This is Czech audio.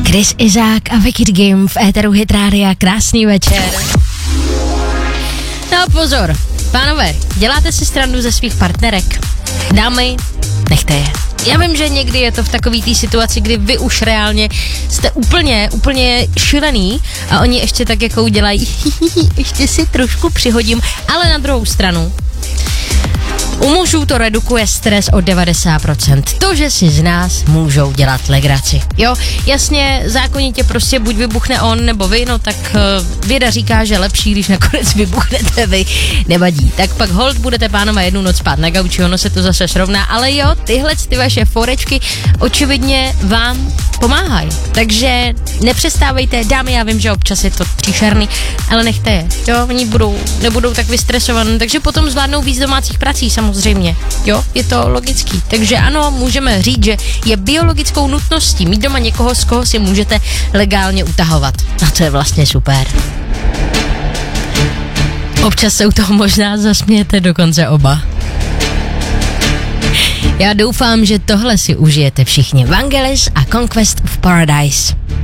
Chris Izák a Wicked Game v éteru Hit Rádia. Krásný večer. No pozor, pánové, děláte si srandu ze svých partnerek. Dámy, nechte je. Já vím, že někdy je to v takový té situaci, kdy vy už reálně jste úplně šílený a oni ještě tak jako udělají, ještě si trošku přihodím, ale na druhou stranu, u mužů to redukuje stres o 90%. To, že si z nás můžou dělat legraci. Jo, jasně, zákonitě prostě buď vybuchne on nebo vy, no tak věda říká, že lepší, když nakonec vybuchnete vy, nevadí. Tak pak hold budete, pánové, jednu noc spát na gauči, ono se to zase srovná, ale jo, tyhle ty vaše forečky očividně vám pomáhají. Takže nepřestávejte, dámy, já vím, že občas je to příšerný, ale nechte je, jo, oni nebudou tak vystresovaní, takže potom zvládnou víc domácích prací, samozřejmě, jo, je to logický. Takže ano, můžeme říct, že je biologickou nutností mít doma někoho, z koho si můžete legálně utahovat. A to je vlastně super. Občas se u toho možná zasmějete dokonce oba. Já doufám, že tohle si užijete všichni. Vangelis a Conquest of Paradise.